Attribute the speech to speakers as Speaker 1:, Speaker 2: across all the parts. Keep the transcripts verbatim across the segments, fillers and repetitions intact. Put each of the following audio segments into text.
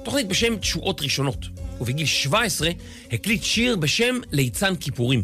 Speaker 1: תוכנית בשם תשועות ראשונות, ובגיל שבע עשרה הקליט שיר בשם ליצן כיפורים.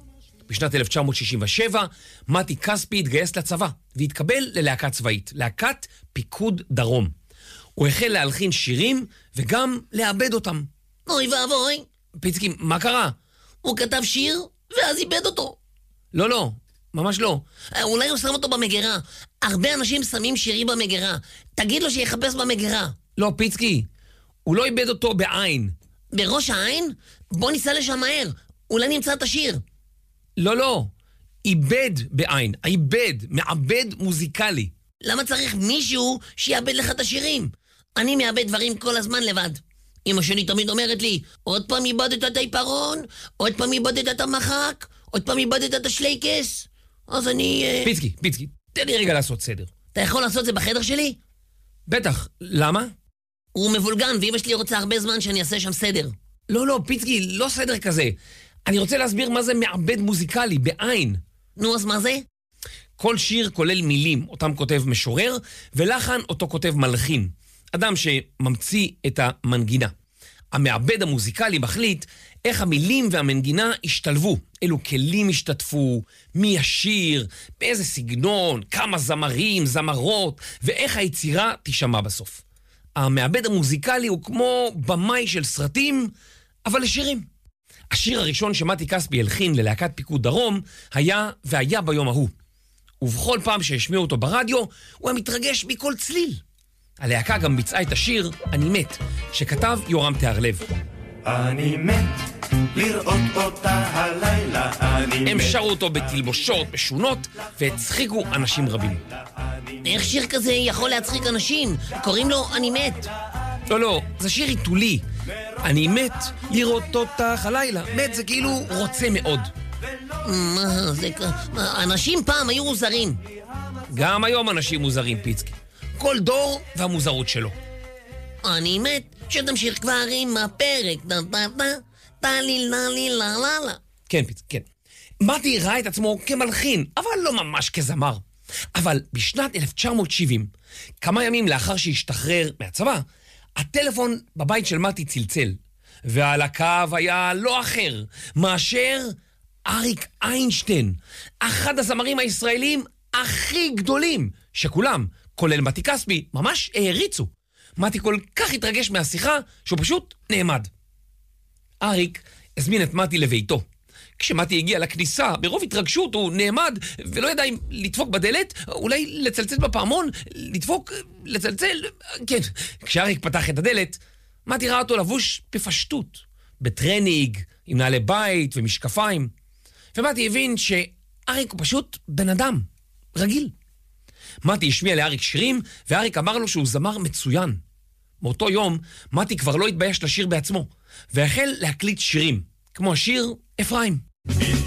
Speaker 1: בשנת אלף תשע מאות שישים ושבע מתי כספי התגייס לצבא והתקבל ללהקה צבאית, להקת פיקוד דרום. הוא החל להלחין שירים וגם לאבד אותם.
Speaker 2: אוי ואבוי.
Speaker 1: פיצקי, מה קרה?
Speaker 2: הוא כתב שיר ואז איבד אותו.
Speaker 1: לא, לא, ממש לא.
Speaker 2: אולי הוא שם אותו במגירה. הרבה אנשים שמים שירים במגירה. תגיד לו שיחפש במגירה.
Speaker 1: לא, פיצקי, הוא לא איבד אותו בעין.
Speaker 2: בראש העין? בוא ניסע לשם מהר. אולי נמצא את השיר.
Speaker 1: לא, לא. איבד בעין. איבד, מעבד מוזיקלי.
Speaker 2: למה צריך מישהו שיאבד לך את השירים? אני מאבד דברים כל הזמן לבד. אמא שלי תמיד אומרת לי, עוד פעם איבדת את העיפרון, עוד פעם איבדת את המחק, עוד פעם איבדת את השלייקס. אז אני...
Speaker 1: פיצקי, פיצקי, תן לי רגע לעשות סדר.
Speaker 2: אתה יכול לעשות את זה בחדר שלי?
Speaker 1: בטח, למה?
Speaker 2: הוא מבולגן, ואמא שלי רוצה הרבה זמן שאני אעשה שם סדר.
Speaker 1: לא, לא, פיצקי, לא סדר כזה. אני רוצה להסביר מה זה מעבד מוזיקלי, בעין.
Speaker 2: נו, אז מה זה?
Speaker 1: כל שיר כולל מילים, אותם כותב משורר, ולחן אותו כותב מלחין. אדם שממציא את המנגינה. המעבד המוזיקלי מחליט איך המילים והמנגינה השתלבו. אילו כלים השתתפו, מי השיר, באיזה סגנון, כמה זמרים, זמרות, ואיך היצירה תשמע בסוף. המעבד המוזיקלי הוא כמו במאי של סרטים, אבל לשירים. השיר הראשון שמתי כספי הלחין ללהקת פיקוד דרום היה והיה ביום ההוא. ובכל פעם שהשמיעו אותו ברדיו, הוא היה מתרגש מכל צליל. הלהקה גם ביצעה את השיר "אני מת", שכתב יורם תיארלב.
Speaker 3: אני מת לראות אותה הלילה, אני מת.
Speaker 1: הם שרו אותו בתלבושות משונות והצחיקו אנשים רבים.
Speaker 2: איך שיר כזה יכול להצחיק אנשים? קוראים לו "אני מת".
Speaker 1: לא, לא, זה שיר עיתולי. אני מת לראות אותה הלילה. מת זה כאילו רוצה מאוד.
Speaker 2: מה זה? אנשים פעם היו מוזרים.
Speaker 1: גם היום אנשים מוזרים, פיצקי. כל דור והמוזרות שלו.
Speaker 2: אני מת, שתמשיך כבר עם הפרק. טלי ללי לה לה לה.
Speaker 1: כן, פיצקי, כן. מתי ראה את עצמו כמלחין, אבל לא ממש כזמר. אבל בשנת אלף תשע מאות שבעים, כמה ימים לאחר שהשתחרר מהצבא, הטלפון בבית של מתי צלצל, ועל הקו היה לא אחר מאשר אריק איינשטיין, אחד הזמרים הישראלים הכי גדולים, שכולם, כולל מתי כספי, ממש העריצו. מתי כל כך התרגש מהשיחה שהוא פשוט נעמד. אריק הזמין את מתי לביתו. כשמתי הגיע לכניסה, ברוב התרגשות הוא נעמד ולא ידע אם לדפוק בדלת, אולי לצלצל בפעמון, לדפוק, לצלצל, כן. כשאריק פתח את הדלת, מתי ראה אותו לבוש בפשטות, בטרניג, עם נעלי בית ומשקפיים. ומתי הבין שאריק הוא פשוט בן אדם, רגיל. מתי השמיע לאריק שירים, ואריק אמר לו שהוא זמר מצוין. מאותו יום, מתי כבר לא התבייש לשיר בעצמו, והחל להקליט שירים, כמו השיר אפרים.